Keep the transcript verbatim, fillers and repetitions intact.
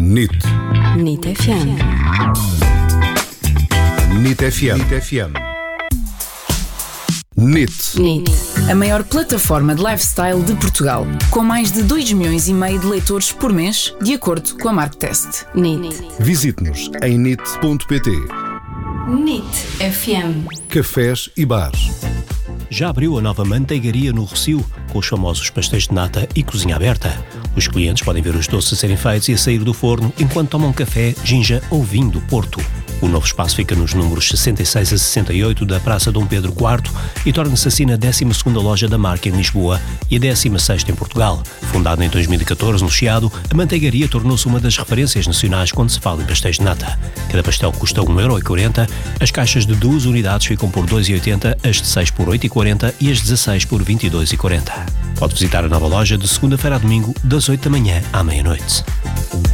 N I T. N I T F M. N I T F M. N I T F M. N I T. N I T. A maior plataforma de lifestyle de Portugal, com mais de dois milhões e meio de leitores por mês, de acordo com a Marktest. N I T. Visite-nos em nit ponto pt. N I T F M. Cafés e bares. Já abriu a nova manteigaria no Rossio, com os famosos pastéis de nata e cozinha aberta. Os clientes podem ver os doces a serem feitos e a sair do forno enquanto tomam café, ginja ou vinho do Porto. O novo espaço fica nos números sessenta e seis a sessenta e oito da Praça Dom Pedro quarto e torna-se assim a décima segunda loja da marca em Lisboa e a décima sexta em Portugal. Fundada em dois mil e catorze no Chiado, a manteigaria tornou-se uma das referências nacionais quando se fala em pastéis de nata. Cada pastel custa um euro e quarenta, as caixas de duas unidades ficam por dois euros e oitenta, as de seis por oito euros e quarenta e as de dezasseis por vinte e dois euros e quarenta. Pode visitar a nova loja de segunda-feira a domingo, das oito da manhã à meia-noite.